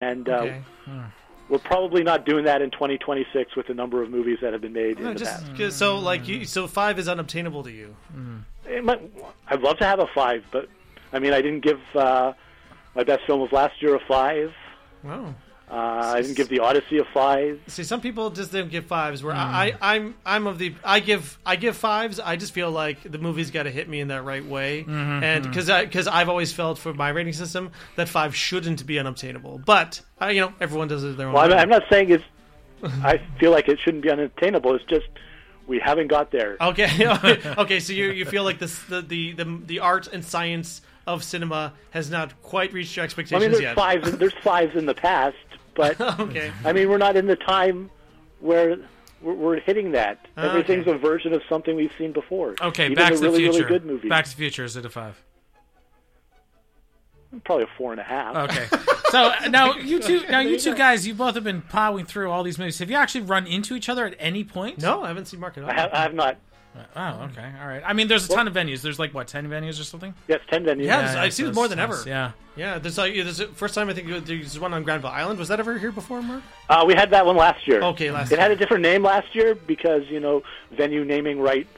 And Okay. we're probably not doing that in 2026 with the number of movies that have been made in the past. So 5 is unobtainable to you. I'd love to have a 5, but I mean, I didn't give my best film of last year a 5. Wow. I didn't give The Odyssey a 5. See, some people just don't give 5s. Where I give 5s. I just feel like the movie's got to hit me in that right way, and because I've always felt for my rating system that 5 shouldn't be unobtainable. But everyone does it their own way. I'm not saying it's. I feel like it shouldn't be unattainable. It's just we haven't got there. Okay. So you feel like the art and science of cinema has not quite reached your expectations yet. There's 5s in the past, but okay. I mean, we're not in the time where we're hitting that. Everything's a version of something we've seen before. Okay, even Back to the Future. Really good movies. Back to the Future, is it a 5? Probably a 4.5. Okay. So now you two guys, you both have been plowing through all these movies. Have you actually run into each other at any point? No, I haven't seen Mark at all. I have not. Oh, okay, all right. I mean, there's a ton of venues. There's 10 venues or something? Yes, 10 venues. Yeah, I've seen it more than ever. Yeah. Yeah, there's first time I think there's one on Granville Island. Was that ever here before, Mark? We had that one last year. Okay, last year. It had a different name last year because, venue naming rights,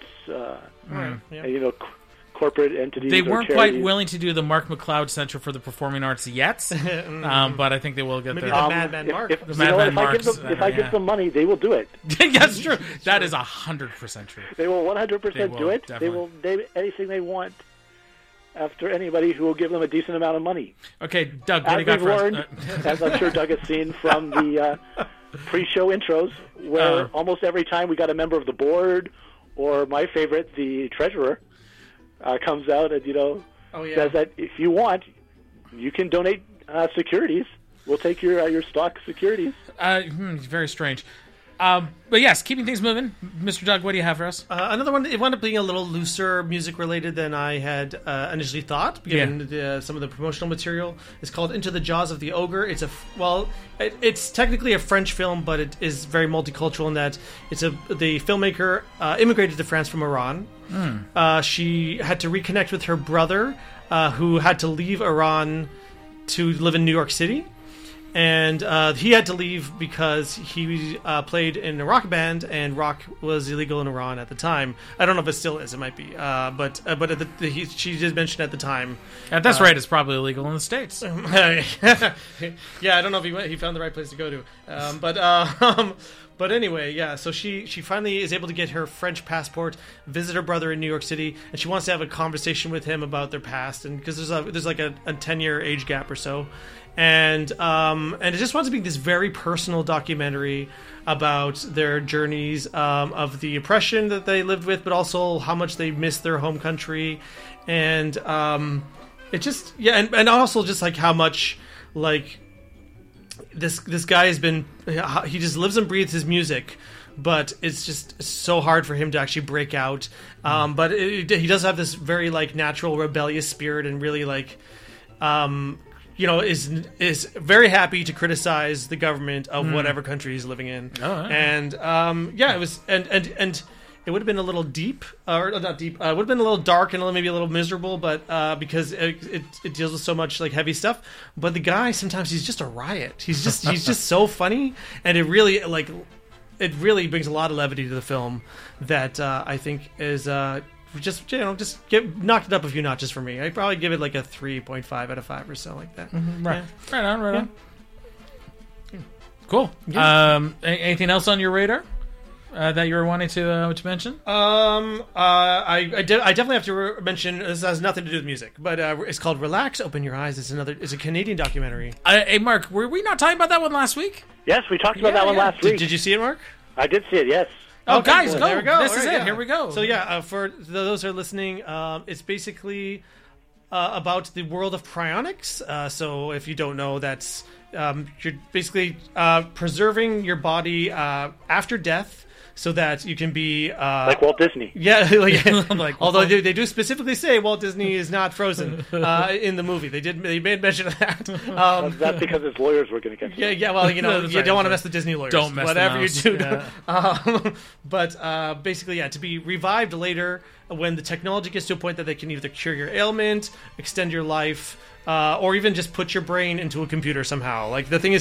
corporate entities. They weren't quite willing to do the Mark McLeod Center for the Performing Arts yet, but I think they will get Maybe there. The Madman Mark. If I give them money, they will do it. That's true. That is 100% true. They will 100% do it. Definitely. They will name anything they want after anybody who will give them a decent amount of money. Okay, Doug, what do you got for us? As I'm sure Doug has seen from the pre-show intros, where almost every time we got a member of the board, or my favorite, the treasurer, comes out and says that if you want, you can donate securities. We'll take your stock securities. Very strange. But yes, keeping things moving. Mr. Doug, what do you have for us? Another one, it wound up being a little looser music-related than I had initially thought, given some of the promotional material. It's called Into the Jaws of the Ogre. It's technically a French film, but it is very multicultural in that the filmmaker immigrated to France from Iran. She had to reconnect with her brother, who had to leave Iran to live in New York City. And he had to leave because he played in a rock band, and rock was illegal in Iran at the time. I don't know if it still is. It might be. But she did mention at the time. At this rate, it's probably illegal in the States. Yeah, I don't know if he found the right place to go to. But anyway, yeah. So she finally is able to get her French passport, visit her brother in New York City, and she wants to have a conversation with him about their past, and because there's like a 10-year age gap or so. And it just wants to be this very personal documentary about their journeys of the oppression that they lived with, but also how much they miss their home country, and it just and also just like how much like this guy has been, he just lives and breathes his music. But it's just so hard for him to actually break out. But he does have this very like natural rebellious spirit, and really like is very happy to criticize the government of whatever country he's living in. And it was and it would have been a little deep, or not deep. It would have been a little dark and maybe a little miserable, but because it deals with so much like heavy stuff. But the guy, sometimes he's just a riot. He's just so funny, and it really brings a lot of levity to the film that I think is just knocked it up a few notches for me. I'd probably give it like a 3.5 out of 5 or so, like that. Right. Yeah. Right on. Cool. Yeah. Anything else on your radar that you were wanting to mention? I definitely have to mention, this has nothing to do with music, but it's called Relax, Open Your Eyes. It's a Canadian documentary. Hey, Mark, were we not talking about that one last week? Yes, we talked about that one last week. Did you see it, Mark? I did see it, yes. Oh, guys, go. There we go. This is it. Here we go. So, for those who are listening, it's basically about the world of cryonics. So, if you don't know, that's you're basically preserving your body after death, so that you can be like Walt Disney. Yeah, although they do specifically say Walt Disney is not frozen in the movie. They made mention of that. That's because his lawyers were going to catch him. Yeah. Well, you don't want to mess the Disney lawyers. Don't mess whatever you do. Yeah. But basically, to be revived later when the technology gets to a point that they can either cure your ailment, extend your life, or even just put your brain into a computer somehow. Like the thing is,